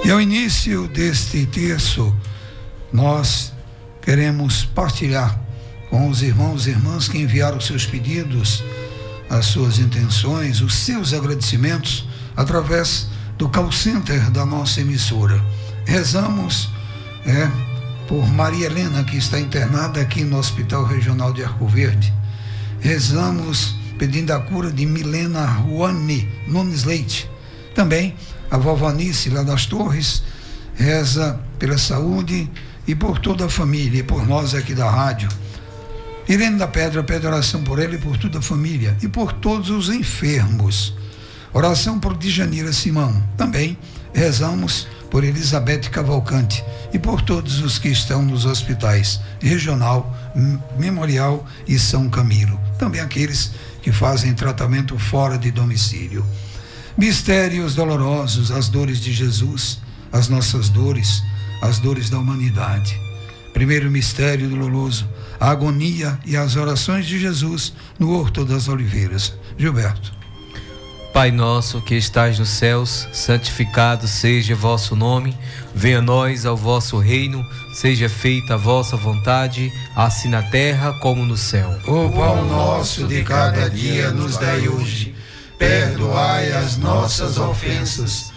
E ao início deste terço, nós queremos partilhar com os irmãos e irmãs que enviaram seus pedidos, as suas intenções, os seus agradecimentos, através do call center da nossa emissora. Rezamos por Maria Helena, que está internada aqui no Hospital Regional de Arco Verde. Rezamos pedindo a cura de Milena Ruani Nunes Leite. Também a vovó Anice, lá das Torres, reza pela saúde e por toda a família, e por nós aqui da rádio. Irene da Pedra pede oração por ele e por toda a família, e por todos os enfermos. Oração por Djanira Simão. Também rezamos por Elizabeth Cavalcante e por todos os que estão nos hospitais Regional, Memorial e São Camilo. Também aqueles que fazem tratamento fora de domicílio. Mistérios dolorosos, as dores de Jesus, as nossas dores, as dores da humanidade. Primeiro mistério doloroso, a agonia e as orações de Jesus no Horto das Oliveiras. Gilberto. Pai nosso que estais nos céus, santificado seja vosso nome, venha a nós ao vosso reino, seja feita a vossa vontade, assim na terra como no céu. O pão nosso de cada dia nos dai hoje, perdoai as nossas ofensas,